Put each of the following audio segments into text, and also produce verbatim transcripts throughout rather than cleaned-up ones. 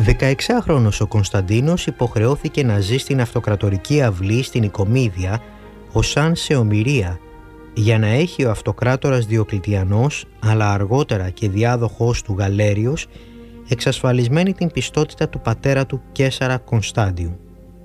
δεκαεξάχρονος ο Κωνσταντίνος υποχρεώθηκε να ζει στην αυτοκρατορική αυλή στην Οικομίδια ως σαν σε ομηρία, για να έχει ο αυτοκράτορας Διοκλητιανός, αλλά αργότερα και διάδοχος του Γαλέριος, εξασφαλισμένη την πιστότητα του πατέρα του Καίσαρα Κωνστάντιου.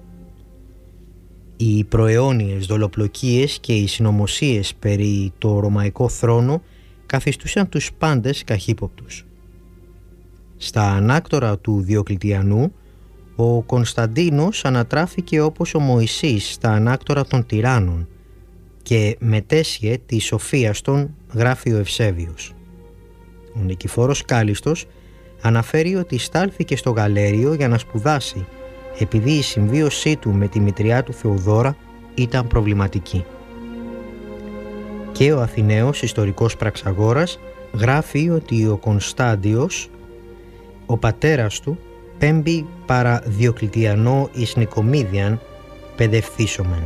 Οι προαιώνιες δολοπλοκίες και οι συνωμοσίες περί το ρωμαϊκό θρόνο καθιστούσαν τους πάντες καχύποπτους. Στα ανάκτορα του Διοκλητιανού, ο Κωνσταντίνος ανατράφηκε όπως ο Μωυσής στα ανάκτορα των τυράννων και μετέσχε τη σοφία των, γράφει ο Ευσέβιος. Ο Νικηφόρος Κάλιστος αναφέρει ότι στάλθηκε στο Γαλέριο για να σπουδάσει, επειδή η συμβίωσή του με τη μητριά του Θεοδώρα ήταν προβληματική. Και ο Αθηναίος ιστορικός Πραξαγόρας γράφει ότι ο Κωνστάντιος, ο πατέρας του, πέμπει παρά Διοκλητιανό εις Νικομίδιαν παιδευθύσομεν.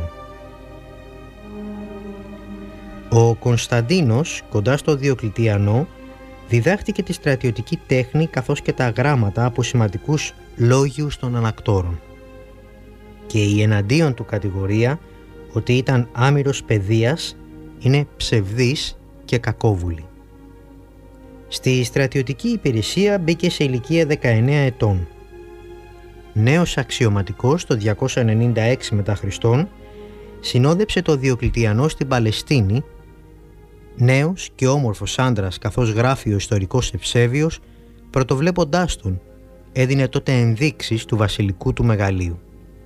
Ο Κωνσταντίνος, κοντά στο Διοκλητιανό, διδάχτηκε τη στρατιωτική τέχνη καθώς και τα γράμματα από σημαντικούς λόγιους των ανακτόρων. Και η εναντίον του κατηγορία ότι ήταν άμυρος παιδείας είναι ψευδής και κακόβουλη. Στη στρατιωτική υπηρεσία μπήκε σε ηλικία δεκαεννέα ετών. Νέος αξιωματικός το διακόσια ενενήντα έξι μετά Χριστόν, συνόδεψε το Διοκλητιανό στην Παλαιστίνη. Νέος και όμορφος άντρας, καθώς γράφει ο ιστορικός Ευσέβιος, πρωτοβλέποντάς τον, έδινε τότε ενδείξεις του βασιλικού του μεγαλείου.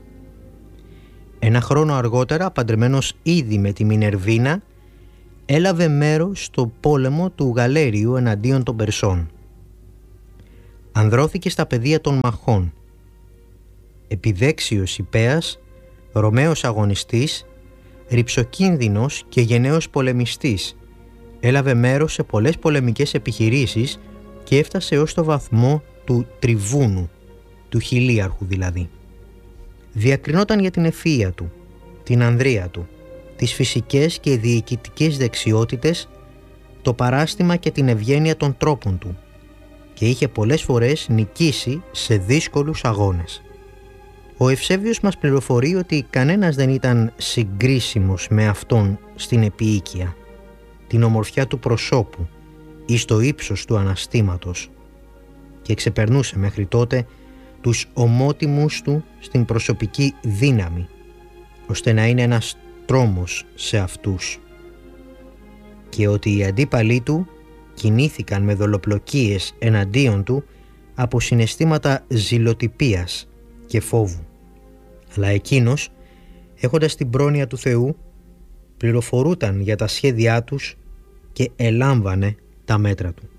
Ένα χρόνο αργότερα, παντρεμένος ήδη με τη Μινερβίνα, έλαβε μέρος στο πόλεμο του Γαλέριου εναντίον των Περσών. Ανδρώθηκε στα πεδία των μαχών. Επιδέξιος υπέας, Ρωμαίος αγωνιστής, ρυψοκίνδυνος και γενναίος πολεμιστής, έλαβε μέρος σε πολλές πολεμικές επιχειρήσεις και έφτασε ως το βαθμό του τριβούνου, του χιλίαρχου δηλαδή. Διακρινόταν για την ευφυΐα του, την ανδρεία του, τις φυσικές και διοικητικές δεξιότητες, το παράστημα και την ευγένεια των τρόπων του και είχε πολλές φορές νικήσει σε δύσκολους αγώνες. Ο Ευσέβιος μας πληροφορεί ότι κανένας δεν ήταν συγκρίσιμος με αυτόν στην επίοικια, την ομορφιά του προσώπου ή στο ύψος του αναστήματος, και ξεπερνούσε μέχρι τότε τους ομότιμους του στην προσωπική δύναμη, ώστε να είναι ένας τρόμος σε αυτούς, και ότι οι αντίπαλοι του κινήθηκαν με δολοπλοκίες εναντίον του από συναισθήματα ζηλοτυπίας και φόβου. Αλλά εκείνος, έχοντας την πρόνοια του Θεού, πληροφορούταν για τα σχέδιά τους και ελάμβανε τα μέτρα του.